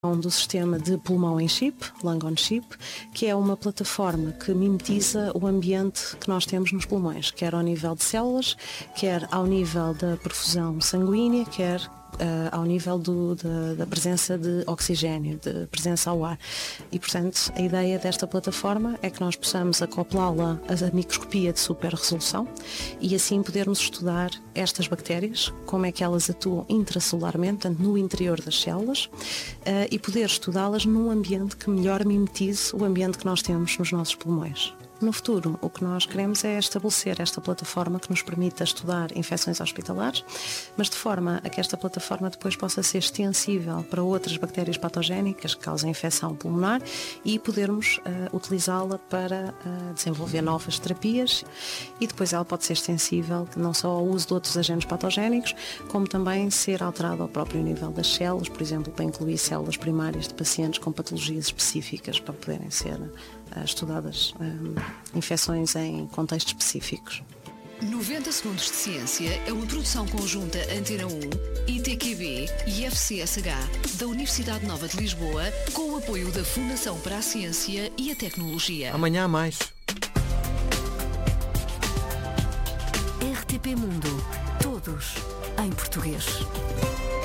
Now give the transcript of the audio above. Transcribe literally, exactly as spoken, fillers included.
do sistema de pulmão em chip, Lung on Chip, que é uma plataforma que mimetiza o ambiente que nós temos nos pulmões, quer ao nível de células, quer ao nível da perfusão sanguínea, quer uh, ao nível do, da, da presença de oxigênio, de presença ao ar. E, portanto, a ideia desta plataforma é que nós possamos acoplá-la à microscopia de super resolução e assim podermos estudar estas bactérias, como é que elas atuam intracelularmente, portanto, no interior das células, uh, e poder estudá-las num ambiente que melhor mimetize o ambiente que nós temos nos nossos pulmões. No futuro, o que nós queremos é estabelecer esta plataforma que nos permita estudar infecções hospitalares, mas de forma a que esta plataforma depois possa ser extensível para outras bactérias patogénicas que causam infecção pulmonar e podermos uh, utilizá-la para uh, desenvolver novas terapias, e depois ela pode ser extensível não só ao uso de outros agentes patogénicos, como também ser alterada ao próprio nível das células, por exemplo, para incluir células primárias de pacientes com patologias específicas para poderem ser uh, estudadas um, infecções em contextos específicos. noventa segundos de ciência é uma produção conjunta Antena um, I T Q B e F C S H da Universidade Nova de Lisboa, com o apoio da Fundação para a Ciência e a Tecnologia. Amanhã há mais. R T P Mundo. Todos em português.